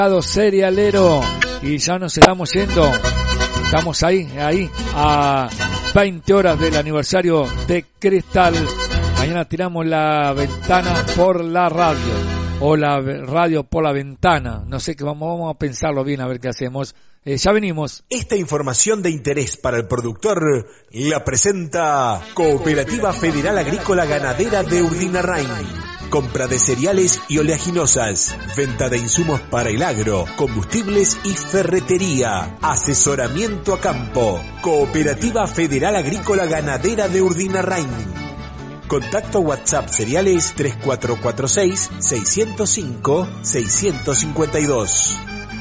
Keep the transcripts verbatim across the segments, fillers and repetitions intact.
Cerealero y ya nos estamos yendo, estamos ahí, ahí a veinte horas del aniversario de Cristal. Mañana tiramos la ventana por la radio o la radio por la ventana, no sé qué, vamos, vamos a pensarlo bien a ver qué hacemos. Eh, ya venimos. Esta información de interés para el productor la presenta Cooperativa Federal Agrícola Ganadera de Urdinarrain. Compra de cereales y oleaginosas, venta de insumos para el agro, combustibles y ferretería, asesoramiento a campo. Cooperativa Federal Agrícola Ganadera de Urdinarrain. Contacto WhatsApp cereales tres cuatro cuatro seis, seis cero cinco, seis cinco dos.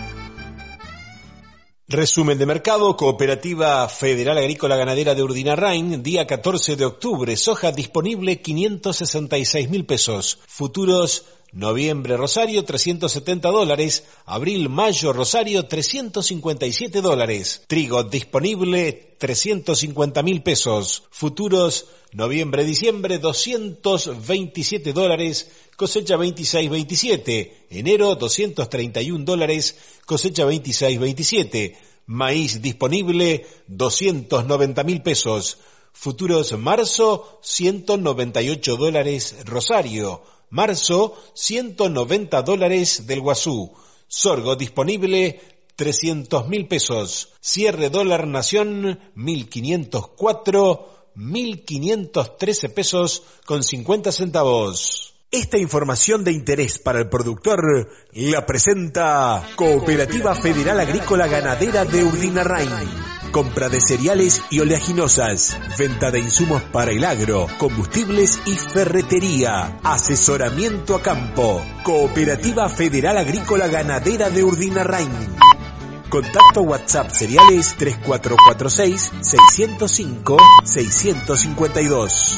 Resumen de mercado, Cooperativa Federal Agrícola Ganadera de Urdinarrain, día catorce de octubre, soja disponible quinientos sesenta y seis mil pesos, futuros noviembre Rosario trescientos setenta dólares, abril Mayo Rosario trescientos cincuenta y siete dólares, trigo disponible trescientos cincuenta mil pesos, futuros noviembre Diciembre doscientos veintisiete dólares, cosecha veintiséis veintisiete, enero doscientos treinta y uno dólares, cosecha veintiséis veintisiete, maíz disponible doscientos noventa mil pesos, futuros marzo ciento noventa y ocho dólares Rosario, marzo ciento noventa dólares del Guazú, sorgo disponible trescientos mil pesos, cierre dólar nación mil quinientos cuatro, mil quinientos trece pesos con cincuenta centavos. Esta información de interés para el productor la presenta Cooperativa Federal Agrícola Ganadera de Urdinarrain. Compra de cereales y oleaginosas, venta de insumos para el agro, combustibles y ferretería, asesoramiento a campo. Cooperativa Federal Agrícola Ganadera de Urdinarrain. Contacto WhatsApp cereales tres cuatro cuatro seis, seis cero cinco, seis cinco dos.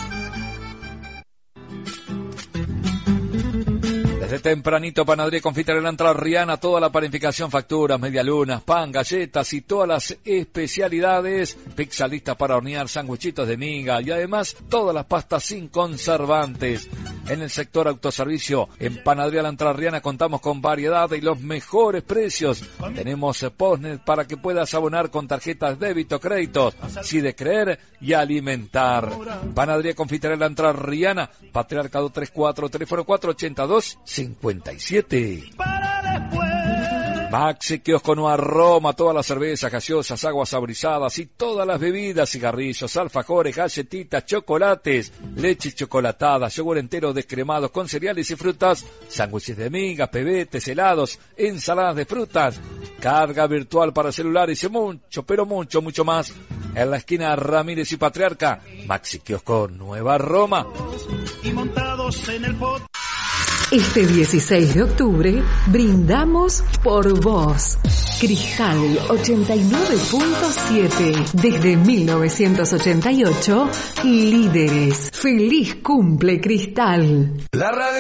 Desde tempranito, Panadería y Confitería La Entrerriana, toda la panificación, facturas, medialunas, pan, galletas y todas las especialidades, pizza lista para hornear, sándwichitos de miga y además todas las pastas sin conservantes. En el sector autoservicio, en Panadería La Entrerriana contamos con variedad y los mejores precios. Tenemos postnet para que puedas abonar con tarjetas débito, créditos, si de creer y alimentar. Panadería y Confitería La Entrerriana, Patriarcado treinta y cuatro, teléfono cuatro ochenta y dos, cincuenta y siete. Maxi Kiosco Nueva Roma, todas las cervezas, gaseosas, aguas saborizadas y todas las bebidas, cigarrillos, alfajores, galletitas, chocolates, leche chocolatada, yogur entero descremado con cereales y frutas, sándwiches de migas, pebetes, helados, ensaladas de frutas, carga virtual para celulares y mucho, pero mucho, mucho más. En la esquina Ramírez y Patriarca, Maxi Kiosco Nueva Roma. Y montados en el pot. Este dieciséis de octubre brindamos por vos. Cristal ochenta y nueve punto siete. Desde mil novecientos ochenta y ocho, líderes. Feliz cumple, Cristal. La radio